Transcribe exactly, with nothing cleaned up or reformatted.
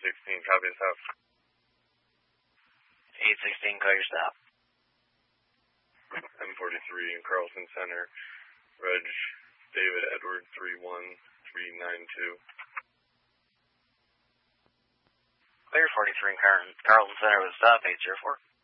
sixteen, copy the stop. eight sixteen, call your stop. M forty-three in Carlson Center, Reg David Edward three one three nine two. Clear forty-three in Car- Carlton Center with a stop, eight zero four.